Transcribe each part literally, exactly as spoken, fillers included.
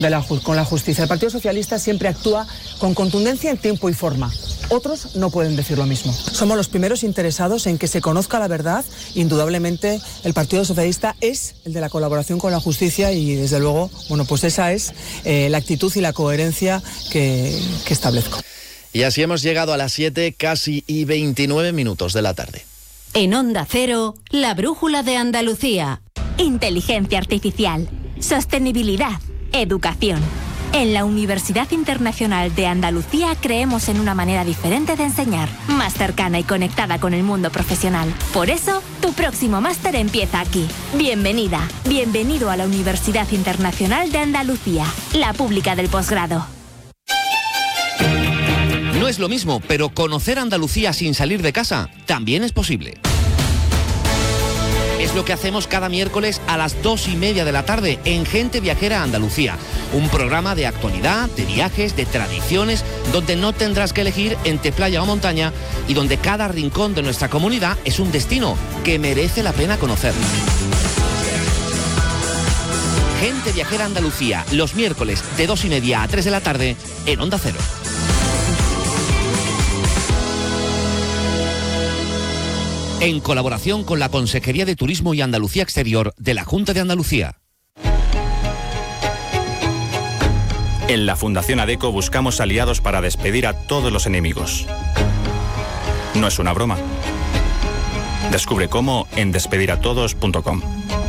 de la, con la justicia. El Partido Socialista siempre actúa con contundencia en tiempo y forma. Otros no pueden decir lo mismo. Somos los primeros interesados en que se conozca la verdad. Indudablemente, el Partido Socialista es el de la colaboración con la justicia y, desde luego, bueno, pues esa es eh, la actitud y la coherencia que, que establezco. Y así hemos llegado a las siete, casi y veintinueve minutos de la tarde. En Onda Cero, la brújula de Andalucía. Inteligencia artificial, sostenibilidad, educación. En la Universidad Internacional de Andalucía creemos en una manera diferente de enseñar, más cercana y conectada con el mundo profesional. Por eso, tu próximo máster empieza aquí. Bienvenida, bienvenido a la Universidad Internacional de Andalucía, la pública del posgrado. No es lo mismo, pero conocer Andalucía sin salir de casa también es posible. Es lo que hacemos cada miércoles a las dos y media de la tarde en Gente Viajera Andalucía. Un programa de actualidad, de viajes, de tradiciones, donde no tendrás que elegir entre playa o montaña y donde cada rincón de nuestra comunidad es un destino que merece la pena conocer. Gente Viajera Andalucía, los miércoles de dos y media a tres de la tarde en Onda Cero. En colaboración con la Consejería de Turismo y Andalucía Exterior de la Junta de Andalucía. En la Fundación ADECO buscamos aliados para despedir a todos los enemigos. No es una broma. Descubre cómo en despediratodos punto com.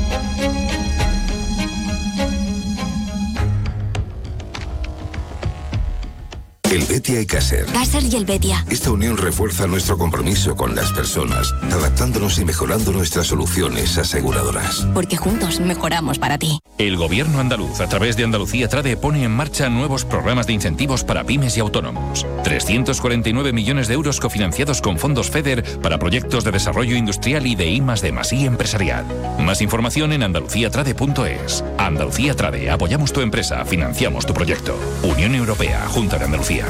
Helvetia y Caser. Caser y Helvetia. Esta unión refuerza nuestro compromiso con las personas, adaptándonos y mejorando nuestras soluciones aseguradoras. Porque juntos mejoramos para ti. El Gobierno andaluz, a través de Andalucía Trade, pone en marcha nuevos programas de incentivos para pymes y autónomos. trescientos cuarenta y nueve millones de euros cofinanciados con fondos FEDER para proyectos de desarrollo industrial y de I más D más I empresarial. Más información en andalucía trade punto es. Andalucía Trade, apoyamos tu empresa, financiamos tu proyecto. Unión Europea, Junta de Andalucía.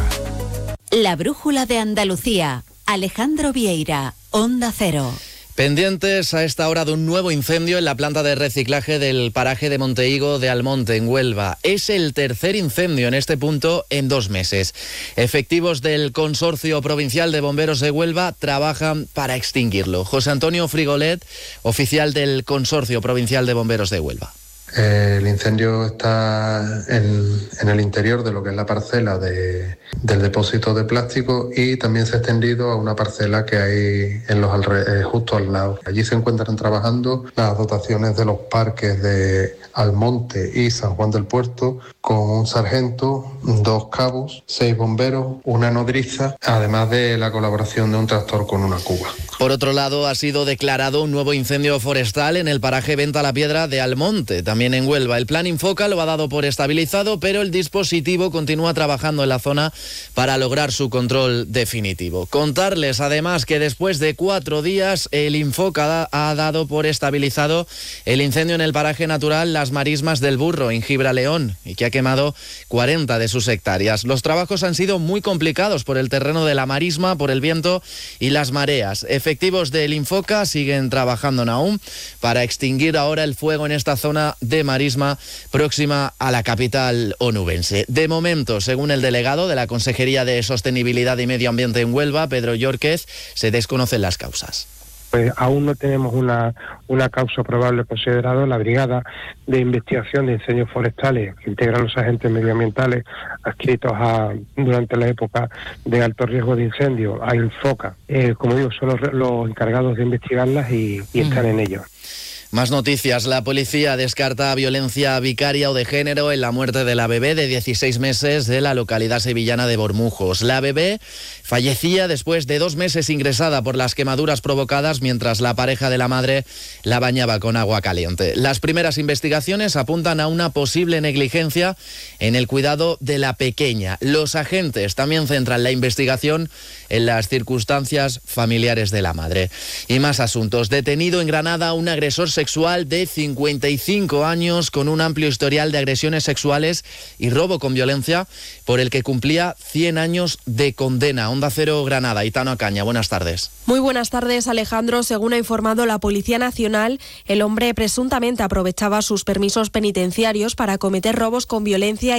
La brújula de Andalucía. Alejandro Vieira, Onda Cero. Pendientes a esta hora de un nuevo incendio en la planta de reciclaje del paraje de Montehigo de Almonte, en Huelva. Es el tercer incendio en este punto en dos meses. Efectivos del Consorcio Provincial de Bomberos de Huelva trabajan para extinguirlo. José Antonio Frigolet, oficial del Consorcio Provincial de Bomberos de Huelva. El incendio está en, en el interior de lo que es la parcela de, del depósito de plástico y también se ha extendido a una parcela que hay en los alre, eh, justo al lado. Allí se encuentran trabajando las dotaciones de los parques de Almonte y San Juan del Puerto, con un sargento, dos cabos, seis bomberos, una nodriza, además de la colaboración de un tractor con una cuba. Por otro lado, ha sido declarado un nuevo incendio forestal en el paraje Venta la Piedra de Almonte, también en Huelva. El plan Infoca lo ha dado por estabilizado, pero el dispositivo continúa trabajando en la zona para lograr su control definitivo. Contarles además que después de cuatro días el Infoca ha dado por estabilizado el incendio en el paraje natural Las Marismas del Burro, en Gibraleón, y que ha quemado cuarenta de sus hectáreas. Los trabajos han sido muy complicados por el terreno de la marisma, por el viento y las mareas. Efectivos del Infoca siguen trabajando aún para extinguir ahora el fuego en esta zona de marisma próxima a la capital onubense. De momento, según el delegado de la Consejería de Sostenibilidad y Medio Ambiente en Huelva, Pedro Llórquez, se desconocen las causas. Pues aún no tenemos una, una causa probable considerada. La Brigada de Investigación de Incendios Forestales, que integra los agentes medioambientales adscritos a, durante la época de alto riesgo de incendio, a Infoca, eh, como digo, son los, los encargados de investigarlas y, y están en ello. Más noticias. La policía descarta violencia vicaria o de género en la muerte de la bebé de dieciséis meses de la localidad sevillana de Bormujos. La bebé fallecía después de dos meses ingresada por las quemaduras provocadas mientras la pareja de la madre la bañaba con agua caliente. Las primeras investigaciones apuntan a una posible negligencia en el cuidado de la pequeña. Los agentes también centran la investigación en las circunstancias familiares de la madre. Y más asuntos. Detenido en Granada un agresor sexual sexual de cincuenta y cinco años con un amplio historial de agresiones sexuales y robo con violencia por el que cumplía cien años de condena. Onda Cero Granada, Itano Acaña, buenas tardes. Muy buenas tardes, Alejandro. Según ha informado la Policía Nacional, el hombre presuntamente aprovechaba sus permisos penitenciarios para cometer robos con violencia